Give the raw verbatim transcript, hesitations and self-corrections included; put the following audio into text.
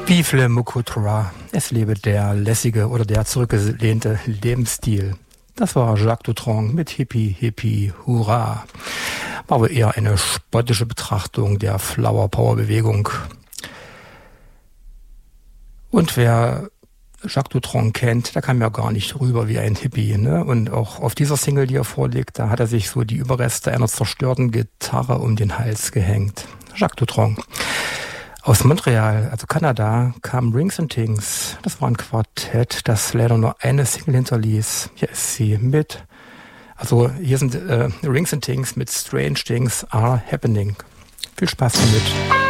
Vive le Mukutra, es lebe der lässige oder der zurückgelehnte Lebensstil. Das war Jacques Dutronc mit Hippie, Hippie, Hurra. War aber eher eine spottische Betrachtung der Flower Power Bewegung. Und wer Jacques Dutronc kennt, der kam ja gar nicht rüber wie ein Hippie, ne? Und auch auf dieser Single, die er vorlegt, da hat er sich so die Überreste einer zerstörten Gitarre um den Hals gehängt. Jacques Dutronc. Aus Montreal, also Kanada, kam Rings and Things. Das war ein Quartett, das leider nur eine Single hinterließ. Hier ist sie mit. Also hier sind äh, Rings and Things mit Strange Things Are Happening. Viel Spaß damit.